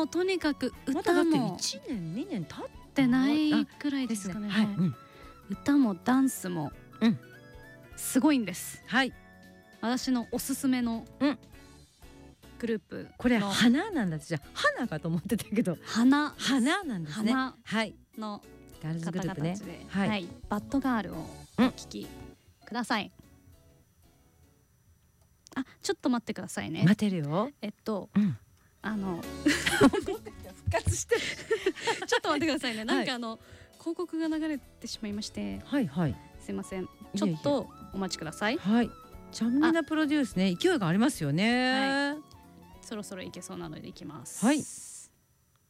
もうとにかくまだだって歌も 1年2年経っってないくらいですかね。 はい、 歌もダンスもすごいんです。 はい、 私のおすすめのグループの、 これ花なんだ。じゃ花かと思ってたけど花なんですね。 花はいのガールズグループね。 方々たちで、 はい、 はい、バッドガールをお聴きください。あ、ちょっと待ってくださいね。 待てるよ。 復活してるちょっと待ってくださいね。なんか広告が流れてしまいまして、 はいはい、 すいません、ちょっとお待ちください。 はい、ちゃんみなプロデュースね、勢いがありますよね。 はい、そろそろいけそうなのでいきます。 はい。